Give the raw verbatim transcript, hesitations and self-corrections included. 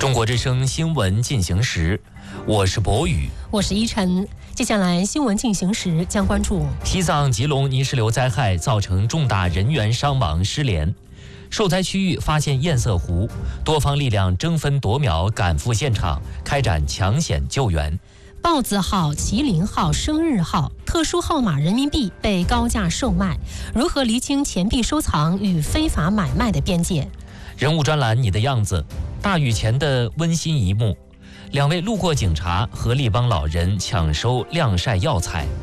中国之声新闻进行时，我是博宇， 我是依晨。接下来新闻进行时将关注西藏吉隆泥石流灾害造成重大人员伤亡失联，受灾区域发现堰塞湖，多方力量争分夺秒赶赴现场，开展抢险救援。 豹子号、麒麟号、生日号特殊号码人民币被高价售卖，如何厘清钱币收藏与非法买卖的边界？ 人物专栏你的样子，大雨前的温馨一幕，两位路过警察合力帮老人抢收晾晒药材。